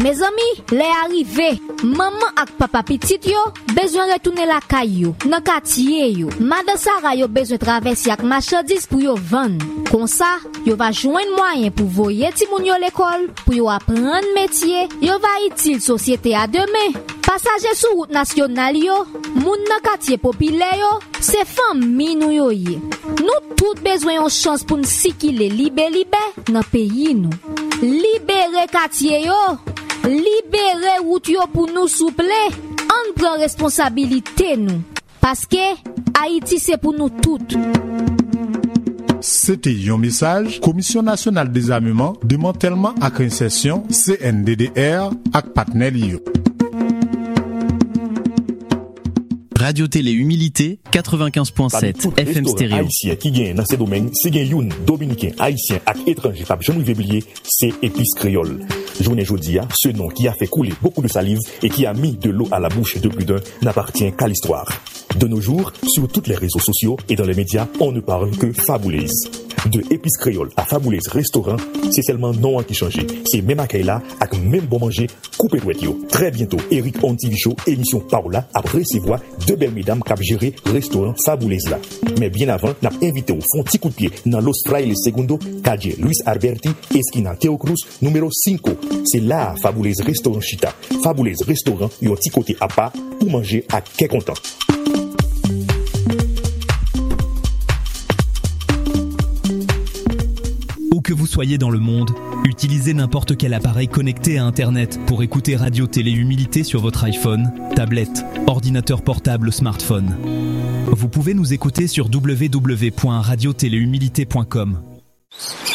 Mes amis, les arrivés, maman ak papa petit yo, besoin retourner la caillou, nan quartier yo. Madame Sarah yo besoin traverser ak marchandise pour yo vendre. Comme ça, yo va joindre moyen pour voyer ti moun yo l'école, pour yo apprendre métier, yo va utile société à demain. Passagers sur route nationale yo, moun nan quartier populaire yo, c'est famille nou yo yé. Nous tout besoin yon chance pour nous sikile libe dans pays nous. Libérer quartier yo, libérer route yo pour nous souple. On prend responsabilité nous parce que Haïti c'est pour nous toutes. C'était un message Commission nationale des armements, démantèlement et réinsertion CNDDR ak partenaire yo. Radio Télé Humilité 95.7 FM stéréo. Haïtien qui gagne dans ces domaines, si gagne youn dominicain, haïtien et étranger, pas jamais oublier, c'est Épices Créole. Journée Jodia, ce nom qui a fait couler beaucoup de salive et qui a mis de l'eau à la bouche de plus d'un n'appartient qu'à l'histoire. De nos jours, sur tous les réseaux sociaux et dans les médias, on ne parle que Faboulaise. De Épices Créole à Faboulaise Restaurant, c'est seulement non qui change. C'est même accueil là, avec même bon manger, coupé douette yo. Très bientôt, Eric Ontivicho, émission Paola, après recevoir deux belles mesdames qui géré restaurant Faboulaise là. Mais bien avant, n'a invité au fond petit coup de pied dans l'Australie Segundo, Cadje Luis Alberti, esquina Théo Cruz, numéro 5. C'est là Faboulaise Restaurant Chita. Faboulaise Restaurant, yon petit côté à part pour manger à quel content. Que vous soyez dans le monde, utilisez n'importe quel appareil connecté à Internet pour écouter Radio Télé Humilité sur votre iPhone, tablette, ordinateur portable, smartphone. Vous pouvez nous écouter sur www.radiotéléhumilité.com.